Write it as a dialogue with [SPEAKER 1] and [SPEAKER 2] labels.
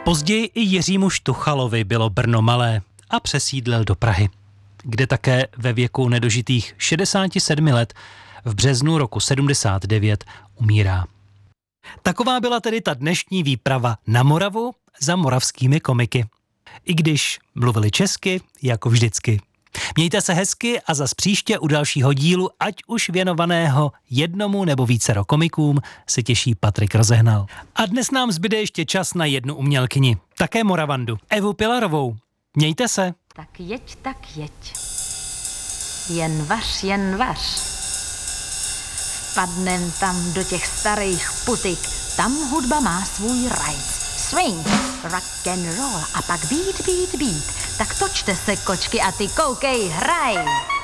[SPEAKER 1] Později i Jiřímu Štuchalovi bylo Brno malé a přesídlil do Prahy, kde také ve věku nedožitých 67 let v březnu roku 79 umírá. Taková byla tedy ta dnešní výprava na Moravu za moravskými komiky. I když mluvili česky, jako vždycky. Mějte se hezky a zas příště u dalšího dílu, ať už věnovaného jednomu nebo vícero komikům, se těší Patrik Rozehnal. A dnes nám zbyde ještě čas na jednu umělkyni, také Moravandu, Evu Pilarovou. Mějte se.
[SPEAKER 2] Tak jeď. Jen vař. Vpadnem tam do těch starých putik, tam hudba má svůj rajc. Swing, rock and roll a pak beat. Tak točte se, kočky, a ty koukej, hraj.